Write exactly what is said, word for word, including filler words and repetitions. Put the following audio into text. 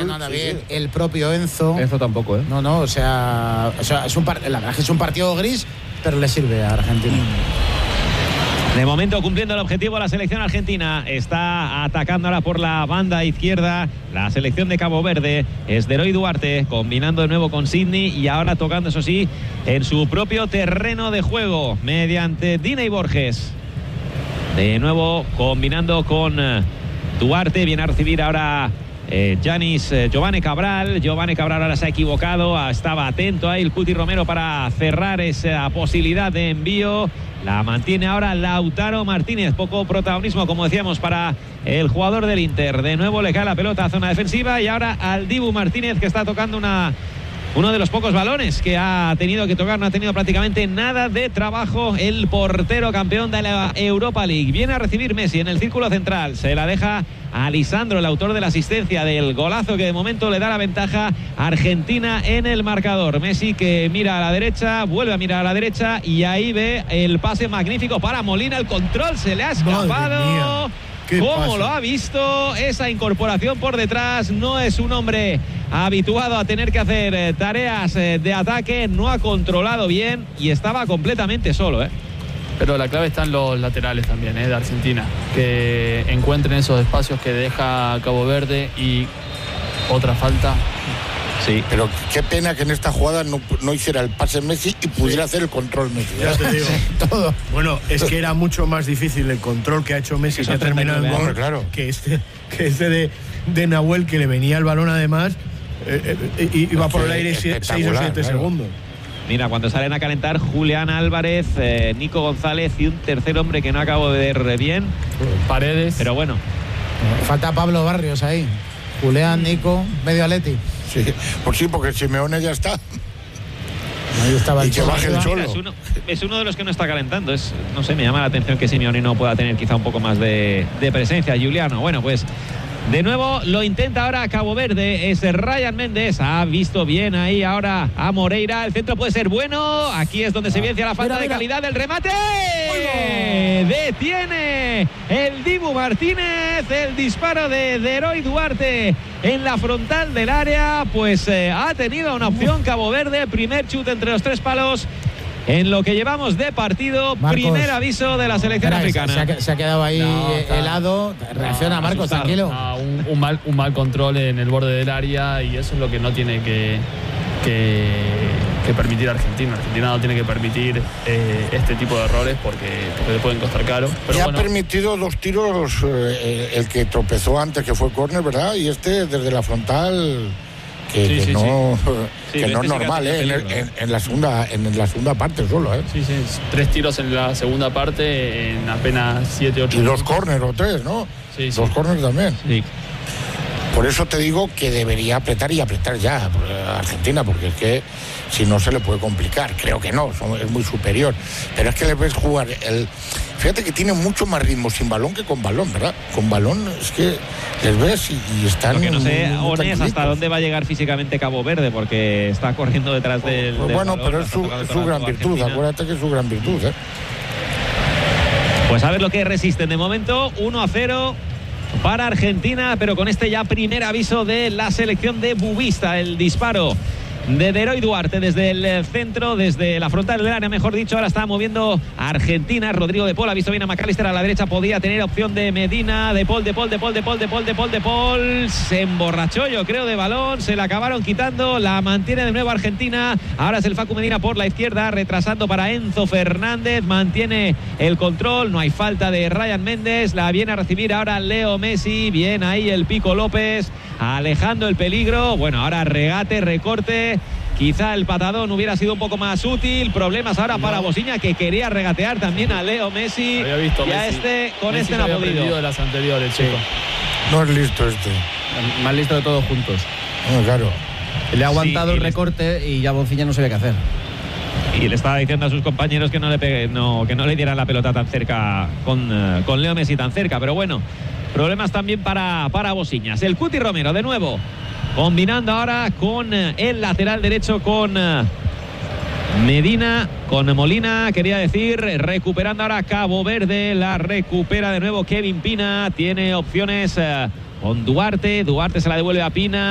gol. No anda sí, bien. sí. El propio Enzo. Enzo tampoco, ¿eh? No, no, o sea, o sea es un par... la verdad es que es un partido gris, pero le sirve a Argentina. De momento cumpliendo el objetivo la selección argentina. Está atacando ahora por la banda izquierda la selección de Cabo Verde. Es Deroy Duarte combinando de nuevo con Sidney y ahora tocando, eso sí, en su propio terreno de juego mediante Dina y Borges. De nuevo combinando con Duarte. Viene a recibir ahora Yanis eh, Giovanni Cabral. Giovanni Cabral ahora se ha equivocado. Estaba atento ahí el Cuti Romero para cerrar esa posibilidad de envío. La mantiene ahora Lautaro Martínez. Poco protagonismo, como decíamos, para el jugador del Inter. De nuevo le cae la pelota a zona defensiva y ahora al Dibu Martínez, que está tocando una... uno de los pocos balones que ha tenido que tocar. No ha tenido prácticamente nada de trabajo el portero campeón de la Europa League. Viene a recibir Messi en el círculo central. Se la deja a Lisandro, el autor de la asistencia del golazo que de momento le da la ventaja a Argentina en el marcador. Messi que mira a la derecha, vuelve a mirar a la derecha y ahí ve el pase magnífico para Molina. El control se le ha escapado. ¿Cómo pasa? Lo ha visto? Esa incorporación por detrás. No es un hombre habituado a tener que hacer eh, tareas eh, de ataque. No ha controlado bien y estaba completamente solo, ¿eh? Pero la clave está en los laterales también, ¿eh? De Argentina. Que encuentren esos espacios que deja Cabo Verde y otra falta. Sí. Pero qué pena que en esta jugada no, no hiciera el pase Messi y pudiera sí. hacer el control Messi. Ya te digo. Todo. Bueno, es que era mucho más difícil el control que ha hecho Messi, que ha terminado el gol, claro. que este, que este de, de Nahuel, que le venía el balón además, eh, eh, y iba por el aire seis o siete claro. segundos. Mira, cuando salen a calentar Julián Álvarez, eh, Nico González y un tercer hombre que no acabo de ver bien. Paredes. Pero bueno. Falta Pablo Barrios ahí. Julián, Nico, medio Atleti. Sí, pues sí, porque Simeone ya está. Ahí estaba el y que baje el Cholo. Es uno, es uno de los que no está calentando. Es, no sé, me llama la atención que Simeone no pueda tener quizá un poco más de, de presencia. Juliano, bueno, pues de nuevo lo intenta ahora Cabo Verde. Es Ryan Méndez. Ha visto bien ahí ahora a Moreira. El centro puede ser bueno. Aquí es donde se evidencia la falta mira, mira. de calidad del remate. ¡Oigo! Detiene el Dibu Martínez. El disparo de Deroy Duarte en la frontal del área. Pues eh, ha tenido una opción Cabo Verde. Primer chute entre los tres palos en lo que llevamos de partido. Marcos, primer aviso de la selección espera, africana. Se ha, se ha quedado ahí no, está, helado. Reacciona, no, Marcos, asustado. Tranquilo. No, un, un, mal, un mal control en el borde del área y eso es lo que no tiene que, que, que permitir Argentina. Argentina no tiene que permitir eh, este tipo de errores porque, porque le pueden costar caro. Pero ya bueno, ha permitido dos tiros, eh, el que tropezó antes, que fue córner, ¿verdad? Y este desde la frontal... Que, sí, que sí, no, sí. que sí, no este es normal, ¿eh? En, en, en, la segunda, en la segunda parte solo, ¿eh? Sí, sí, tres tiros en la segunda parte en apenas siete, ocho. Y dos córneres o tres, ¿no? Sí, sí. Dos córneres también. Sí. Por eso te digo que debería apretar y apretar ya a Argentina, porque es que si no se le puede complicar. Creo que no, es muy superior. Pero es que le ves jugar el... Fíjate que tiene mucho más ritmo sin balón que con balón, ¿verdad? Con balón es que les ves y, y están... Lo que no sé, muy, muy Onés, hasta dónde va a llegar físicamente Cabo Verde, porque está corriendo detrás del... Pues del bueno, balón, pero es su, es su gran virtud, Argentina. Acuérdate que es su gran virtud, ¿eh? Pues a ver lo que resisten de momento, uno a cero para Argentina, pero con este ya primer aviso de la selección de Bubista, el disparo de Deroy Duarte desde el centro, desde la frontal del área, mejor dicho. Ahora está moviendo Argentina. Rodrigo de Paul ha visto bien a McAllister a la derecha. Podía tener opción de Medina. De Paul, de Paul, de Paul, de Paul, de Paul, de Paul, de Paul. Se emborrachó, yo creo, de balón. Se la acabaron quitando. La mantiene de nuevo Argentina. Ahora es el Facu Medina por la izquierda, retrasando para Enzo Fernández. Mantiene el control. No hay falta de Ryan Méndez. La viene a recibir ahora Leo Messi. Bien ahí el Pico López, alejando el peligro. Bueno, ahora regate, recorte. Quizá el patadón hubiera sido un poco más útil. Problemas ahora no. para Bosiña, que quería regatear también a Leo Messi. Había visto y a Messi. este, con Messi este no ha podido. de las anteriores, chico. No es listo este. Más listo de todos juntos. No, claro. Le ha aguantado sí, el recorte y ya Bosiña no sabía qué hacer. Y le estaba diciendo a sus compañeros que no le pegue, no, que no le dieran la pelota tan cerca con, uh, con Leo Messi tan cerca. Pero bueno, problemas también para, para Bosiñas. El Cuti Romero de nuevo, combinando ahora con el lateral derecho, con Medina, con Molina, quería decir, recuperando ahora Cabo Verde, la recupera de nuevo Kevin Pina, tiene opciones con Duarte, Duarte se la devuelve a Pina.